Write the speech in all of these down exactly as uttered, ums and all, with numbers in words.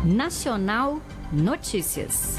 Nacional Notícias.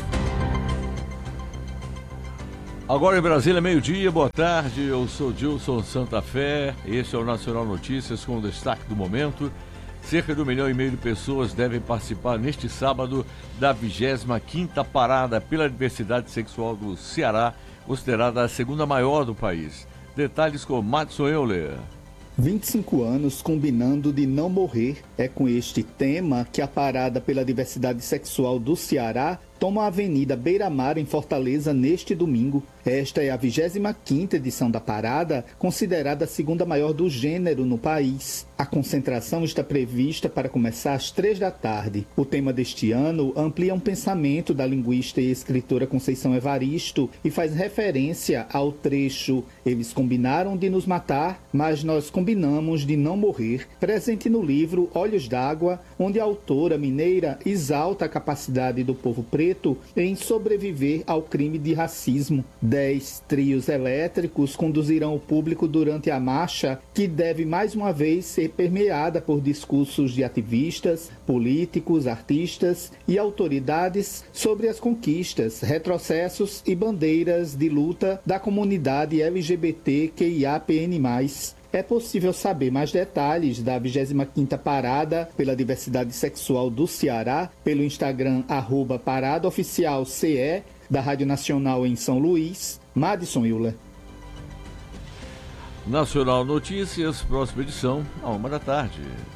Agora em Brasília, meio-dia, boa tarde, eu sou Gilson Santa Fé, este é o Nacional Notícias com o destaque do momento. Cerca de um milhão e meio de pessoas devem participar neste sábado da vigésima quinta Parada pela Diversidade Sexual do Ceará, considerada a segunda maior do país. Detalhes com Madison Euler. vinte e cinco anos combinando de não morrer. É com este tema que a Parada pela Diversidade Sexual do Ceará toma a Avenida Beira-Mar, em Fortaleza, neste domingo. Esta é a vigésima quinta edição da parada, considerada a segunda maior do gênero no país. A concentração está prevista para começar às três da tarde. O tema deste ano amplia um pensamento da linguista e escritora Conceição Evaristo e faz referência ao trecho "Eles combinaram de nos matar, mas nós combinamos de não morrer", presente no livro Olhos d'Água, onde a autora mineira exalta a capacidade do povo preto em sobreviver ao crime de racismo. Dez trios elétricos conduzirão o público durante a marcha, que deve mais uma vez ser permeada por discursos de ativistas, políticos, artistas e autoridades sobre as conquistas, retrocessos e bandeiras de luta da comunidade L G B T Q I A P N mais. É possível saber mais detalhes da vigésima quinta Parada pela Diversidade Sexual do Ceará pelo Instagram arroba Parada Oficial C E da Rádio Nacional em São Luís. Madison Euler. Nacional Notícias, próxima edição, à uma da tarde.